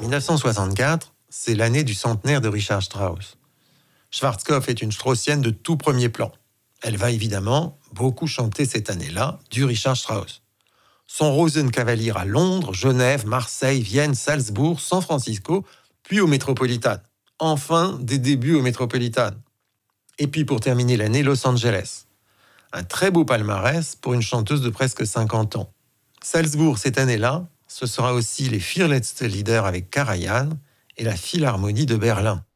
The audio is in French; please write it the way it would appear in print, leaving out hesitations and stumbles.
1964, c'est l'année du centenaire de Richard Strauss. Schwarzkopf est une Straussienne de tout premier plan. Elle va évidemment beaucoup chanter cette année-là du Richard Strauss. Son Rosenkavalier à Londres, Genève, Marseille, Vienne, Salzbourg, San Francisco, puis au Metropolitan. Enfin, des débuts au Metropolitan. Et puis pour terminer l'année, Los Angeles. Un très beau palmarès pour une chanteuse de presque 50 ans. Salzbourg, cette année-là, ce sera aussi les Fearless Leaders avec Karajan et la Philharmonie de Berlin.